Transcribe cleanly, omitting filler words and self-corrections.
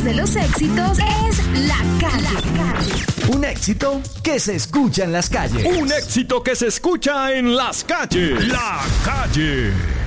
de los éxitos es La Calle. Un éxito que se escucha en las calles. Un éxito que se escucha en las calles. La Calle.